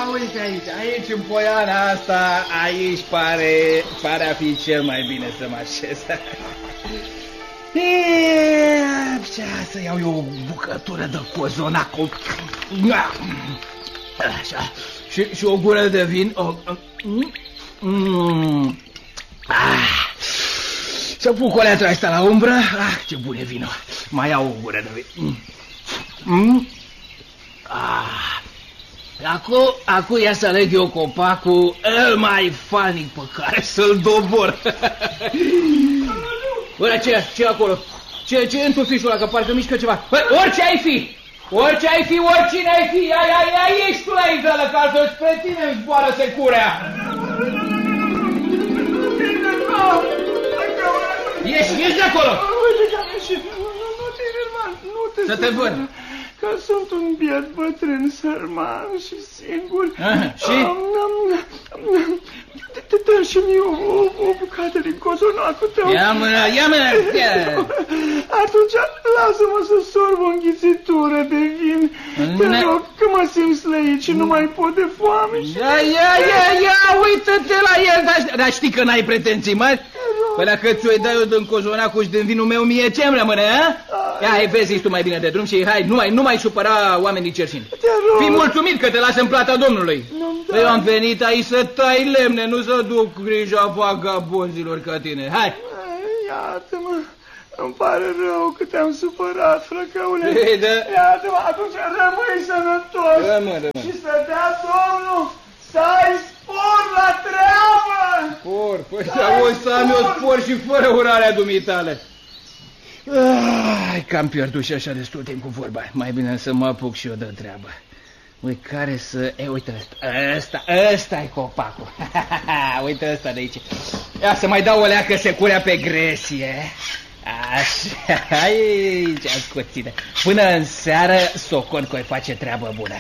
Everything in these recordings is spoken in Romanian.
uite aici în poiana asta, aici pare a fi cel mai bine să mă așez. Să iau eu o bucătură de cozonac. Așa. Și o gură de vin. Să pun coleatra asta la umbră. Ce bun e vinul. Mai iau o gură de vin. Acum ia să aleg eu copacul el mai falnic pe care să-l dobor. Bă, ce acolo? Ce e în tufișul ăla, că parcă mișcă ceva? Bă, orice ai fi, oricine ai fi, ai ești tu la izălă, ca să spre tine îmi zboară securea. Ieși de acolo! Să te văd. Că sunt un biet bătrân, sărman și singur. Și? Dă-mi și mie o bucată din cozonacul tău. Ia mâna. Atunci lasă-mă să sorb o înghițitură de vin. Te rog, că mă simt slăit și nu mai pot de foame. Ia, uită-te la el. Dar știi că n-ai pretenții mari? Păi dacă ți-o dai eu din cozonacul și din vinul meu, mie ce-mi rămâne, a? Ia, vezi tu mai bine de drum și hai, nu mai supăra oamenii cerșini. Fii mulțumit că te lasă în plata Domnului. Eu am venit aici să tai lemne, nu să duc grija vagabonzilor ca tine. Hai! Iată-mă, îmi pare rău că te-am supărat, frăcăule. Iată-mă, atunci rămâi sănătos. Rămân. Și să dea Domnul să ai spor la treabă. Spor? Păi să am eu spor și fără urarea dumitale. Că am pierdut și așa destul timp cu vorba. Mai bine să mă apuc și eu de treabă. Ui, care să... uite ăsta-i copacul. Uite ăsta de aici. Ia să mai dau o leacă securea pe gresie. Așa, aici, ascuține. Până în seară, socon că-i face treabă bună.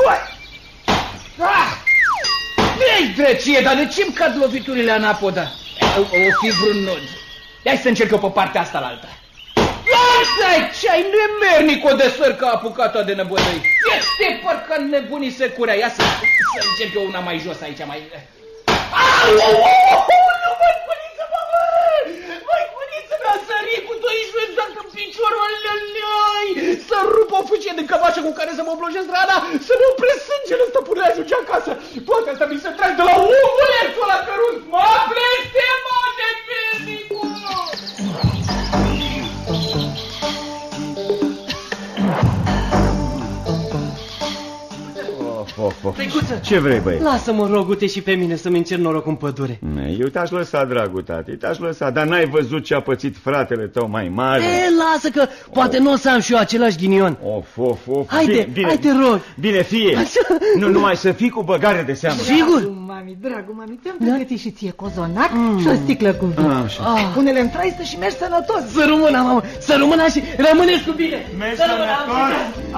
Ei, drăcie, dar de ce-mi cad loviturile anapoda? O fi vreun nod. Hai să încerc eu pe partea asta la alta. Lasă-i, ce-ai nemernic o de sărcă apucat-o de năbădăi. Este parcă nebunii securea. Ia să încerc eu una mai jos aici, mai... Nu, măi, cuniță mea, sări cu doi șuizac în piciorul ălălăi, să rup o fâcie de cămașă cu care să mă oblojesc rana, să nu opresc sângele ăsta până ajunge acasă. Poate asta mi se trag de la omulețul ăla cărunt. Mă blestemă de medicul! Ce vrei, băi? Lasă-mă, rogute, și pe mine să-mi încerc norocul în pădure. Eu te-aș lăsa, dragul tati, te-aș lăsa, dar n-ai văzut ce a pățit fratele tău mai mare? Lasă că poate nu o să am și eu același ghinion. Haide, te rog. Bine, fie. Nu numai să fii cu băgare de seamă. Sigur. Dragul mami, te-am pregătit și ție cozonac și o sticlă cu vin. Pune-le în traistă și mergi sănătos. Să rămână, mamă, să rămână și rămâneți cu bine. Mergi sănătos.